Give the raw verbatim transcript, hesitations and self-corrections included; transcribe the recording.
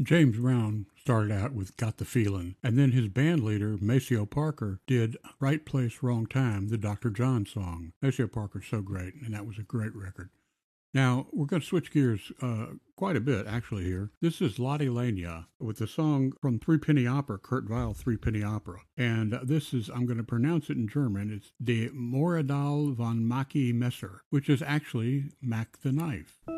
James Brown started out with Got the Feelin', and then his band leader, Maceo Parker, did Right Place, Wrong Time, the Doctor John song. Maceo Parker's so great, and that was a great record. Now, we're going to switch gears uh, quite a bit, actually, here. This is Lotte Lenya with the song from Three Penny Opera, Kurt Weill, Three Penny Opera. And uh, this is, I'm going to pronounce it in German, it's De Moradal von Mackie Messer, which is actually Mac the Knife.